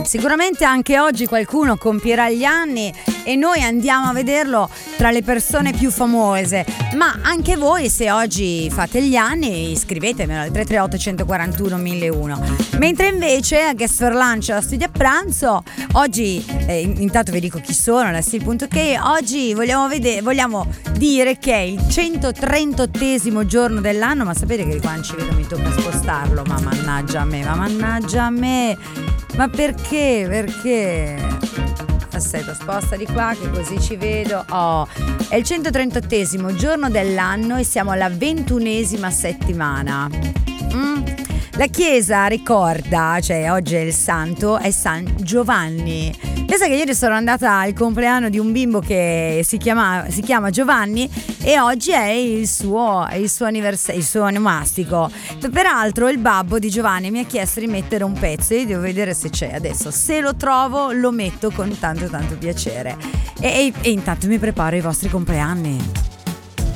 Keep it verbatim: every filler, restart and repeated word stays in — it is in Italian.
Sicuramente anche oggi qualcuno compierà gli anni e noi andiamo a vederlo tra le persone più famose, ma anche voi, se oggi fate gli anni, scrivetemelo al tre tre otto uno quattro uno mille uno. Mentre invece a Guest for Lunch, a Studio a Pranzo, oggi eh, intanto vi dico chi sono, la Sil.ok. Oggi vogliamo vedere, vogliamo dire che è il centotrentaottesimo giorno dell'anno, ma sapete che quando ci vedo mi tocca spostarlo, ma mannaggia a me, ma mannaggia a me, ma perché, perché? Aspetta, sposta di qua che così ci vedo. Oh, è il centotrentaottesimo giorno dell'anno e siamo alla ventunesima settimana. Mm. La Chiesa ricorda, cioè oggi è il santo, è San Giovanni. Pensa che ieri sono andata al compleanno di un bimbo che si chiama, si chiama Giovanni e oggi è il suo, è il suo anniversario, il suo onomastico. Peraltro il babbo di Giovanni mi ha chiesto di mettere un pezzo e io devo vedere se c'è. Adesso se lo trovo lo metto con tanto tanto piacere. E, e, e intanto mi preparo i vostri compleanni.